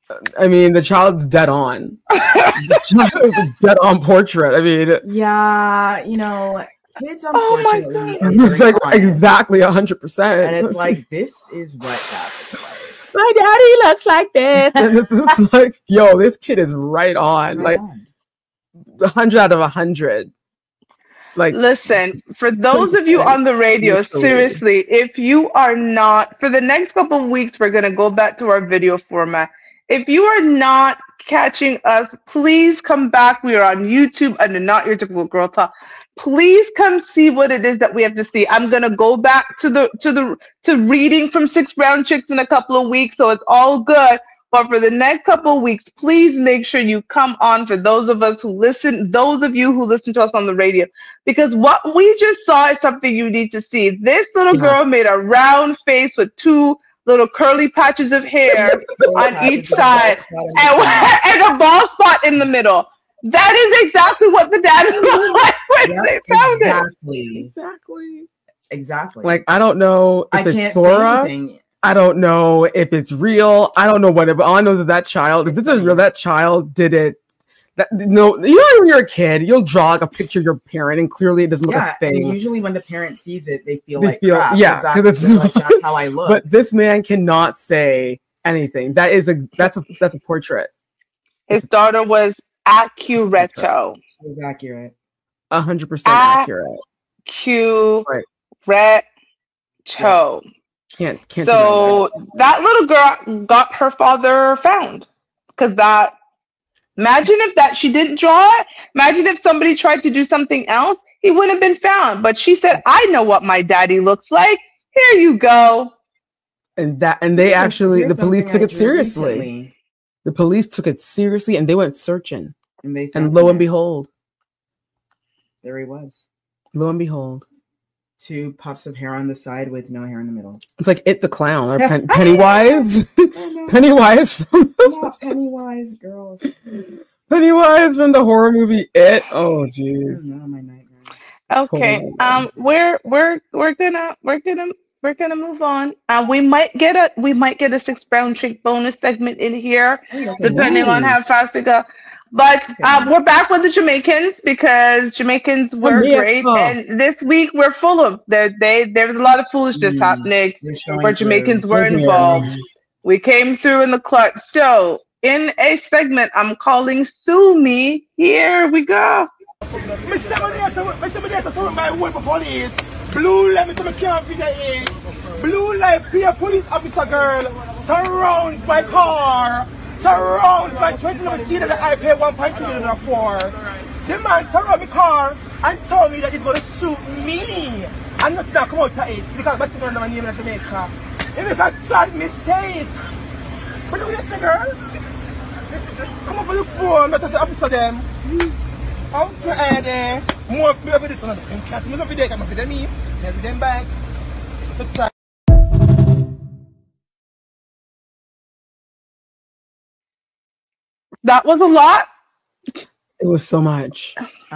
I mean, the child's dead on. The child is a dead on portrait. I mean, yeah, you know, kids Oh my unfortunately God. are it's very like honest. exactly 100%. And it's like, this is what dad looks like. My daddy looks like this. And it's like, yo, this kid is right on. Right Like on. 100 out of 100. Like, Listen, for those of you on the radio, seriously, if you are not, for the next couple of weeks, we're going to go back to our video format. If you are not catching us, please come back. We are on YouTube under Not Your Typical Girl Talk. Please come see what it is that we have to see. I'm going to go back to reading from Six Brown Chicks in a couple of weeks, so it's all good. But for the next couple of weeks, please make sure you come on for those of us who listen, those of you who listen to us on the radio. Because what we just saw is something you need to see. This little girl made a round face with two little curly patches of hair on each side and a bald spot in the middle. That is exactly what the dad looked like when they found it. Exactly. Like, I don't know if it's Sora. I don't know if it's real. I don't know what it, but all I know is that child, if this is real, that child did it. No, you know, when you're a kid, you'll draw like a picture of your parent, and clearly it doesn't look a thing. And usually when the parent sees it, they feel like crap. Yeah, exactly. Like, that's how I look. But this man cannot say anything. That's a portrait. His daughter was accurate. It was accurate. 100% accurate. Accurate. Can't. So that little girl got her father found, because that. Imagine if that she didn't draw it. Imagine if somebody tried to do something else, he wouldn't have been found. But she said, "I know what my daddy looks like. Here you go." And they actually, the police took it seriously. Recently. The police took it seriously, and they went searching. And lo and behold, there he was. Lo and behold. 2 puffs of hair on the side with no hair in the middle. It's like It the Clown or Pennywise. Pennywise. Not Pennywise, girls. Pennywise from the horror movie It. Oh, jeez. My nightmare. Okay. We're gonna move on. We might get a Six Brown Chick bonus segment in here, depending on how fast we go. But we're back with the Jamaicans, because Jamaicans were great, and this week we're full of there was a lot of foolishness happening where Jamaicans were involved. We came through in the clutch. So in a segment I'm calling Sue Me, here we go. Blue light, Mr. can't be the blue light, clear police officer girl surrounds my car. Surrounds my 2017 that I pay 1.2 million for. The man surrounded my car and told me that he's going to shoot me. I'm not going to come out to it because that's not my name in Jamaica. He made a sad mistake. But look at this girl. Come over the phone, let us the officer them. Outside there, more people with this one. Can't me every day, come up with them me. Every them back. That was a lot. It was so much.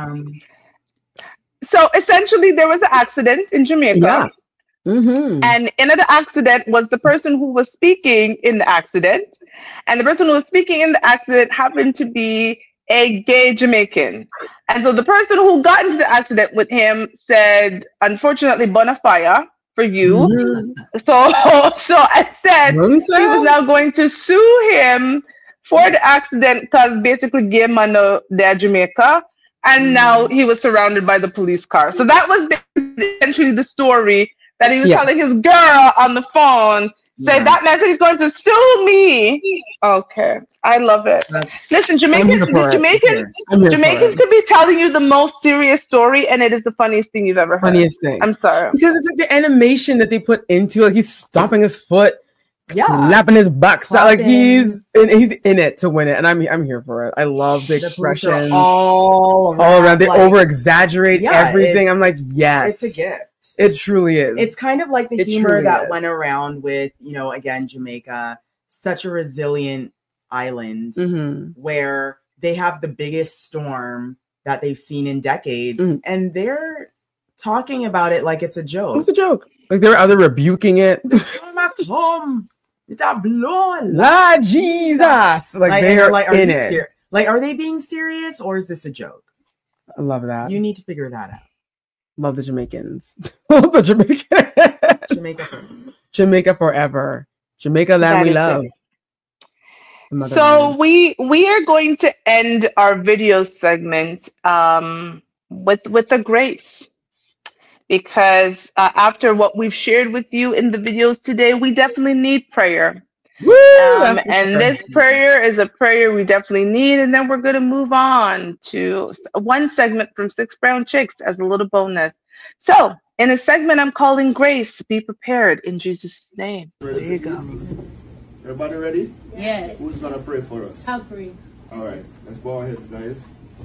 So essentially, there was an accident in Jamaica. Yeah. Mm-hmm. And in the accident was the person who was speaking in the accident. And the person who was speaking in the accident happened to be a gay Jamaican. And so the person who got into the accident with him said, unfortunately, bonafide for you. Mm-hmm. So I said he was now going to sue him for the accident because basically gay man they're Jamaica. And now he was surrounded by the police car. So that was essentially the story that he was telling his girl on the phone. Say that man said he's going to sue me. Okay, I love it. Listen, Jamaicans could be telling you the most serious story, and it is the funniest thing you've ever heard. Funniest thing. I'm sorry, because it's like the animation that they put into it. Like he's stomping his foot, slapping his butt, like he's in it to win it, and I'm here for it. I love the expressions all around. They over exaggerate everything. I'm like, it's a gift. It truly is. It's kind of like the humor that went around with, again, Jamaica, such a resilient island where they have the biggest storm that they've seen in decades. And they're talking about it like it's a joke. It's a joke. Like they're either rebuking it. I'm at home. It's a blood. La Jesus. Like they're like, in it. Like, are they being serious or is this a joke? I love that. You need to figure that out. Love the Jamaicans. Love the Jamaicans. Jamaica forever. Jamaica land we love. So we are going to end our video segment with a grace, because after what we've shared with you in the videos today, we definitely need prayer. And this prayer is a prayer we definitely need, and then we're going to move on to one segment from Six Brown Chicks as a little bonus. So in a segment I'm calling Grace, be prepared in Jesus' name. There you go. Everybody ready? Yes. Who's going to pray for us? I'll pray. All right, let's go ahead, guys.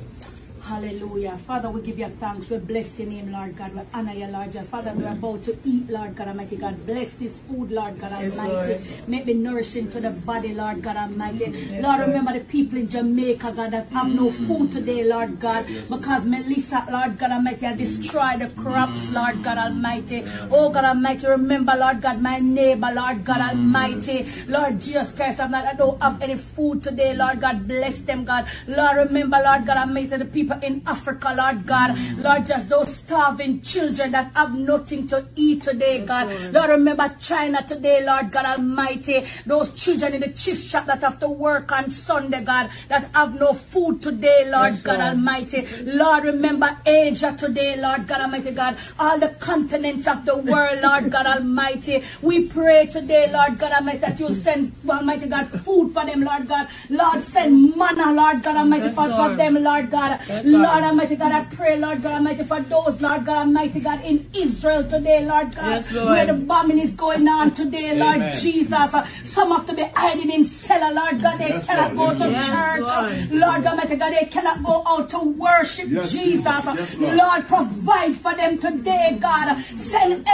Hallelujah. Father, we give you thanks. We bless your name, Lord God. We honor you, Lord Jesus. Father, we're about to eat, Lord God Almighty. God, bless this food, Lord God Almighty. Make it nourishing to the body, Lord God Almighty. Lord, remember the people in Jamaica, God, that have no food today, Lord God, because Melissa, Lord God Almighty, has destroyed the crops, Lord God Almighty. Oh, God Almighty, remember, Lord God, my neighbor, Lord God Almighty. Lord Jesus Christ, I don't have any food today, Lord God. Bless them, God. Lord, remember, Lord God Almighty, the people in Africa, Lord God, Lord, just those starving children that have nothing to eat today, God. Lord, remember China today, Lord God Almighty, those children in the chief shop that have to work on Sunday, God, that have no food today, Lord God Almighty. Lord, remember Asia today, Lord God Almighty, God, all the continents of the world, Lord God Almighty. We pray today, Lord God Almighty, that you send, Almighty God, food for them, Lord God. Lord, send manna, Lord God Almighty, for them, Lord God. Lord Almighty God, I pray, Lord God Almighty, for those, Lord God Almighty God, in Israel today, Lord God, where the bombing is going on today, Lord Jesus. Some have to be hiding in cellar, Lord God. They cannot go to church. Lord God Almighty God, they cannot go out to worship Jesus. Lord, provide for them today, God. Send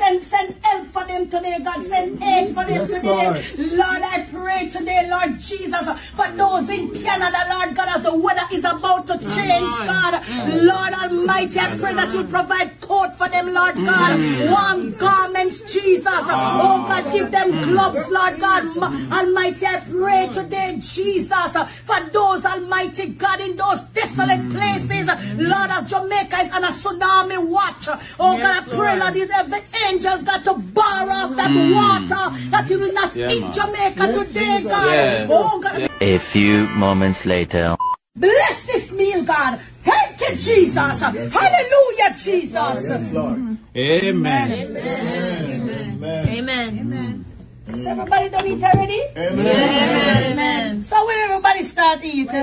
help for them today, God. Send aid for them today. Lord, I pray today, Lord Jesus, for those in Canada, Lord God, as the weather is about to change, God. Lord Almighty, I pray that you provide coat for them, Lord God. Warm garments, Jesus. Oh God, give them gloves, Lord God. Almighty, I pray today, Jesus, for those, Almighty God, in those desolate places, Lord, as Jamaica is on a tsunami watch. Oh God, I pray, Lord, if the angels got to bar off that water, that you will not hit Jamaica today, God. Oh God. A few moments later. Bless this meal, God. Thank you, Jesus. Hallelujah, Jesus. Yes, Lord. Amen. Amen. Amen. Amen. Is everybody done eat already? Amen. Amen. So when everybody start eating,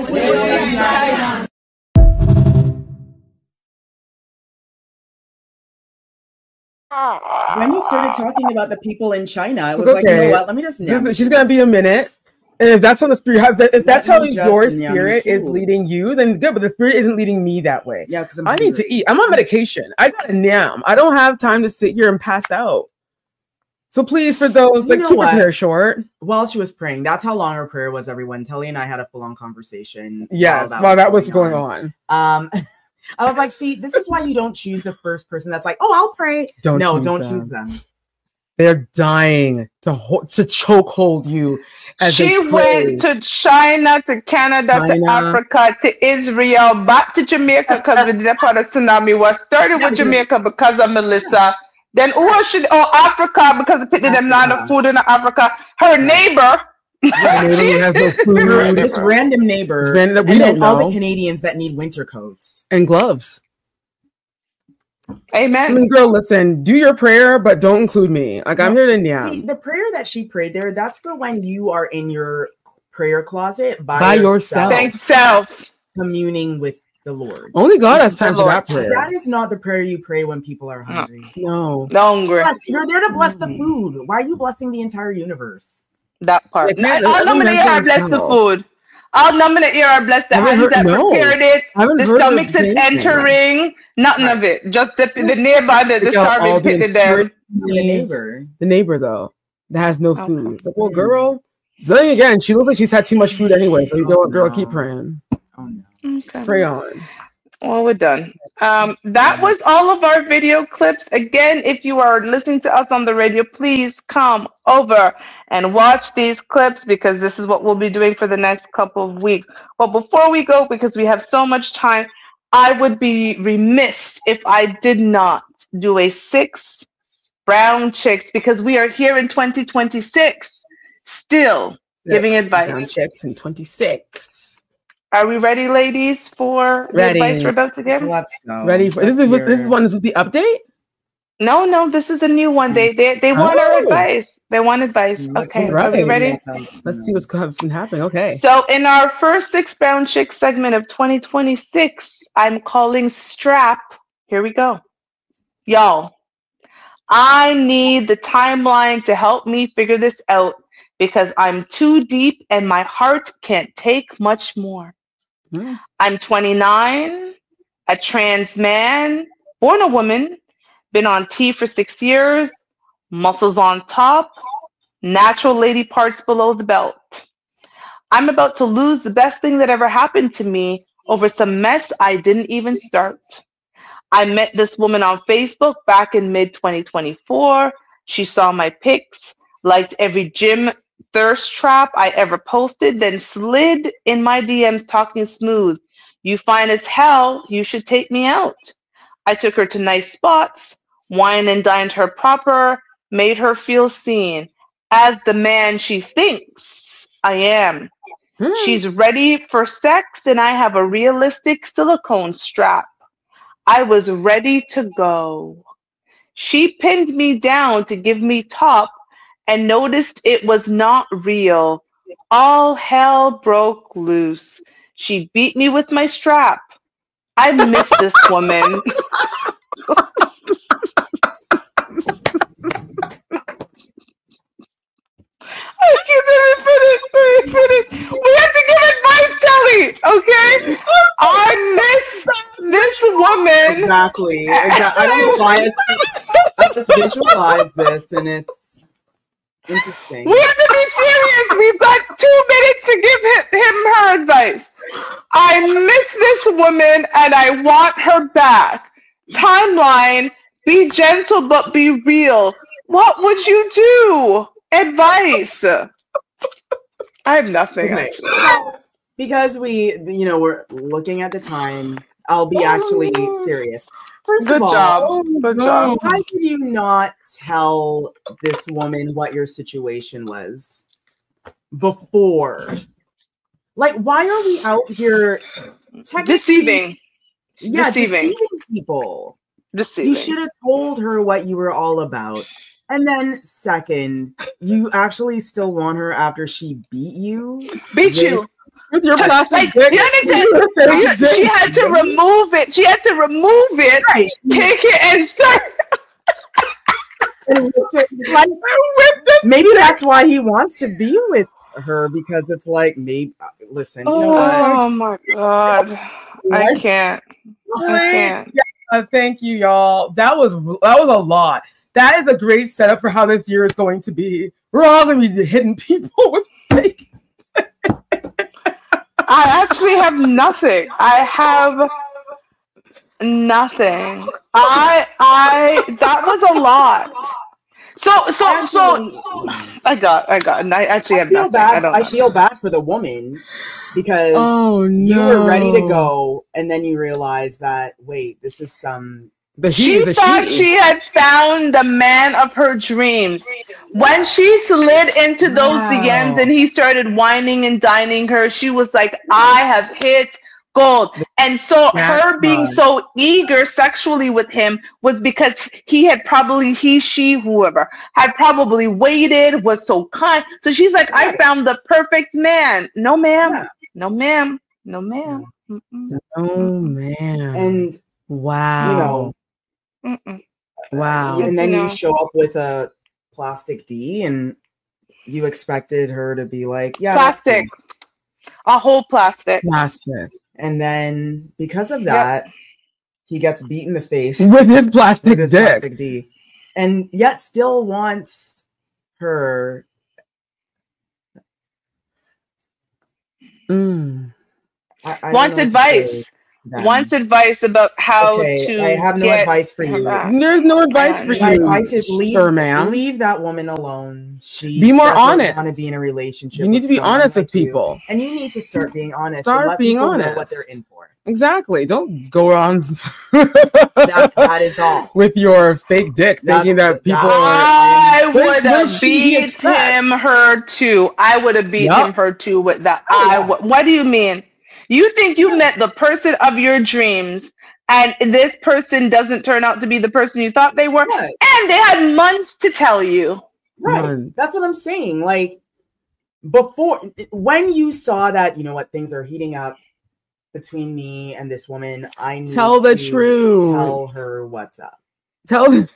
when you started talking about the people in China, it was like, you know what? Let me just know. She's gonna be a minute. And if that's how the spirit, if that's how your spirit is leading you, then good. But the spirit isn't leading me that way. Yeah, because I need to eat. I'm on medication. I got a NAM. I don't have time to sit here and pass out. So please, for those, like, keep your prayer short. While she was praying, that's how long her prayer was. Everyone, Telly and I had a full-on conversation. Yes, while that was going on. I was like, see, this is why you don't choose the first person that's like, oh, I'll pray. Don't choose them. They're dying to chokehold you. She went to China, to Canada, to Africa, to Israel, back to Jamaica because we did a part of tsunami. Was started with Jamaica because of Melissa. Then Africa because they picked them not enough food in Africa. Her neighbor. Has no food. This random neighbor, and then all the Canadians that need winter coats and gloves. Amen. I mean, girl, listen, do your prayer, but don't include me. Like, I'm here to the prayer that she prayed there, that's for when you are in your prayer closet by yourself. Communing with the Lord. Only God has time for that prayer. That is not the prayer you pray when people are hungry. No. Hungry. You're there to bless the food. Why are you blessing the entire universe? That part. I'll nominate her bless the food. I'll nominate her bless the hands that prepared it. The stomachs is entering. Nothing of it. Just the neighbor, the starving pit there. The neighbor, though, that has no food. It's like, well, girl, then again, she looks like she's had too much food anyway. So you go, girl, keep praying. Oh, no. Okay. Pray on. Well, we're done. That was all of our video clips. Again, if you are listening to us on the radio, please come over and watch these clips because this is what we'll be doing for the next couple of weeks. But before we go, because we have so much time, I would be remiss if I did not do a 6 brown chicks because we are here in 2026 still giving advice. Brown chicks in 26. Are we ready, ladies, for the advice we're about to give? Let's go. Ready? This one is with the update? No, this is a new one. They want our advice. They want advice. Okay, are we ready? Let's see what's been happening. Okay. So in our first 6 brown chick segment of 2026, I'm calling Strap. Here we go. Y'all, I need the timeline to help me figure this out because I'm too deep and my heart can't take much more. I'm 29, a trans man, born a woman, been on T for 6 years, muscles on top, natural lady parts below the belt. I'm about to lose the best thing that ever happened to me over some mess I didn't even start. I met this woman on Facebook back in mid-2024. She saw my pics, liked every gym thirst trap I ever posted, then slid in my DMs talking smooth. You fine as hell, you should take me out. I took her to nice spots, wine and dined her proper, made her feel seen as the man she thinks I am. She's ready for sex and I have a realistic silicone strap. I was ready to go. She pinned me down to give me top and noticed it was not real. All hell broke loose. She beat me with my strap. I miss this woman. Let me finish. We have to give advice, Kelly, okay? I miss this woman. Exactly. I don't know why I just visualize this and it's interesting. We have to be serious. We've got 2 minutes to give him her advice. I miss this woman and I want her back. Timeline, be gentle but be real. What would you do? Advice. I have nothing. Okay. Because we're looking at the time, I'll be actually serious. First Good of all, job. Why did you not tell this woman what your situation was before? Like, why are we out here deceiving? Yeah, deceiving people. You should have told her what you were all about. And then second, you actually still want her after she beat you? Beat you. With your plastic dick. She had to remove it. She had to remove it, right. Take it and start. Maybe that's why he wants to be with her because it's like, maybe, listen. Oh my God. I can't. Yeah, thank you, y'all. That was a lot. That is a great setup for how this year is going to be. We're all going to be hitting people with fake. I actually have nothing. I have nothing. That was a lot. So I got. And I actually have nothing. I feel bad for the woman because you were ready to go, and then you realize that wait, this is some. She thought she had found the man of her dreams. When she slid into those DMs and he started whining and dining her, she was like, I have hit gold. And so her being so eager sexually with him was because whoever had probably waited, was so kind. So she's like, I found the perfect man. No, ma'am. Yeah. No, ma'am. No, ma'am. Oh, man. And wow. Wow. And then you show up with a plastic D and you expected her to be like, plastic. A whole plastic. And then because of that, he gets beat in the face with his plastic D. And yet still wants her. Wants advice. wants advice about how to. I have no advice for you. There's no advice for you. My advice is sir, ma'am. Leave that woman alone. She be more honest. Want to be in a relationship. You need to be honest with people, and you need to start being honest. Start being honest. Know what they're in for. Exactly. Don't go on. that is all. With your fake dick, thinking that people. I would have beat him, her too. I would have beat him, her too with that. What do you mean? You think you met the person of your dreams, and this person doesn't turn out to be the person you thought they were, and they had months to tell you. Right. That's what I'm saying. Like, before, when you saw that, you know what, things are heating up between me and this woman, I need tell the truth. Tell her what's up. Tell the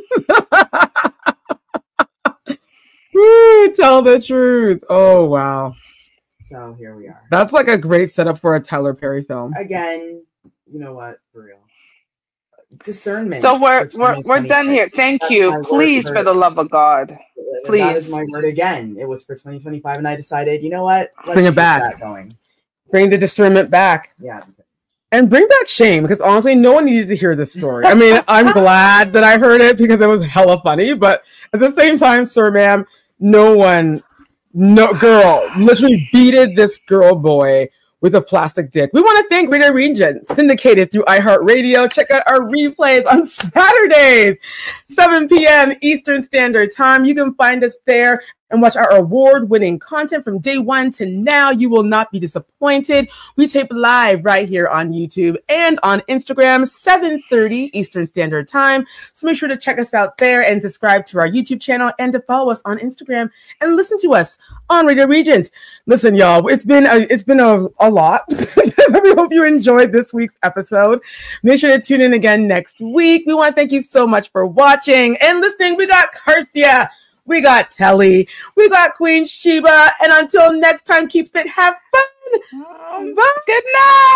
truth. Oh, wow. So here we are. That's like a great setup for a Tyler Perry film. Again, you know what? For real. Discernment. So we're done here. Thank you. Please, for the love of God. Please. That is my word again. It was for 2025, and I decided, you know what? Let's bring it back. Going. Bring the discernment back. Yeah. And bring back shame, because honestly, no one needed to hear this story. I mean, I'm glad that I heard it because it was hella funny, but at the same time, sir, ma'am, no girl literally beated this girl boy with a plastic dick. We want to thank Radio Regent, syndicated through iHeartRadio. Check out our replays on Saturdays, 7 p.m. Eastern Standard Time. You can find us there and watch our award-winning content from day one to now. You will not be disappointed. We tape live right here on YouTube and on Instagram, 7:30 Eastern Standard Time. So make sure to check us out there and subscribe to our YouTube channel and to follow us on Instagram and listen to us on Radio Regent. Listen, y'all, it's been a lot. We hope you enjoyed this week's episode. Make sure to tune in again next week. We want to thank you so much for watching and listening. We got Karsia. We got Telly. We got Queen Sheba. And until next time, keep fit, have fun. Bye. Good night.